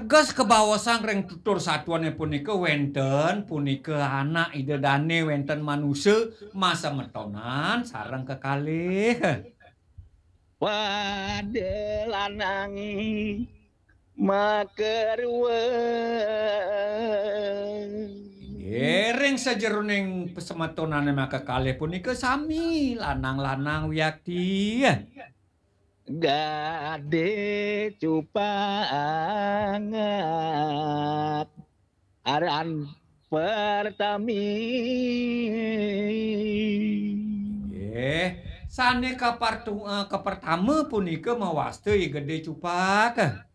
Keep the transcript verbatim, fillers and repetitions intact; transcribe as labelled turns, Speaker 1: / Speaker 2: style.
Speaker 1: teges kebawasan reng tutur satuannya punika wenten punika anak idedane wenten manusia masa metonan sareng kekalih.
Speaker 2: Wade lanang makeruweung.
Speaker 1: Inggih ring sajeroning pesemetonane mah kekalih punika sami lanang-lanang wiyakti.
Speaker 2: Gade cupangat aran pertami.
Speaker 1: Nggih, sane kapartu eee, kapertame punika mawas teuy Gede Cupak.